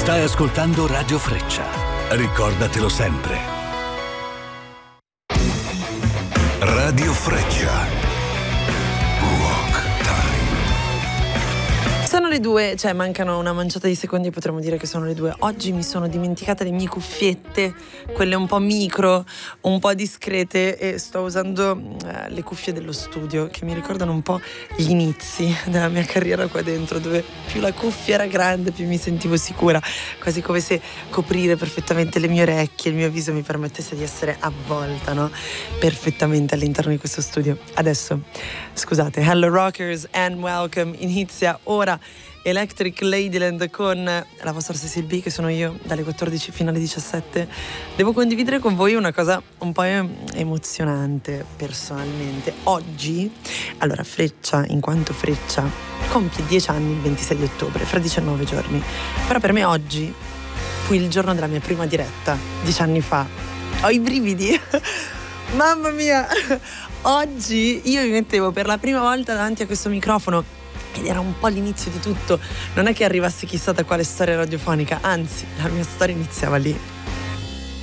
Stai ascoltando Radio Freccia. Ricordatelo sempre. Radio Freccia. Rock Time. Sono le 2, cioè mancano una manciata di secondi e potremmo dire che sono le 2. Oggi mi sono dimenticata le mie cuffiette, quelle un po' micro, un po' discrete, e sto usando le cuffie dello studio che mi ricordano un po' gli inizi della mia carriera qua dentro, dove più la cuffia era grande più mi sentivo sicura, quasi come se coprire perfettamente le mie orecchie, il mio viso mi permettesse di essere avvolta, no? Perfettamente all'interno di questo studio. Adesso, scusate, hello rockers and welcome, inizia ora Electric Ladyland con la vostra Cecil B, che sono io, dalle 14 fino alle 17. Devo condividere con voi una cosa un po' emozionante personalmente. Oggi, allora, Freccia, in quanto Freccia, compie 10 anni il 26 di ottobre, fra 19 giorni. Però per me oggi fu il giorno della mia prima diretta, 10 anni fa. Ho i brividi. Mamma mia! Oggi io mi mettevo per la prima volta davanti a questo microfono ed era un po' l'inizio di tutto. Non è che arrivasse chissà da quale storia radiofonica, anzi, la mia storia iniziava lì.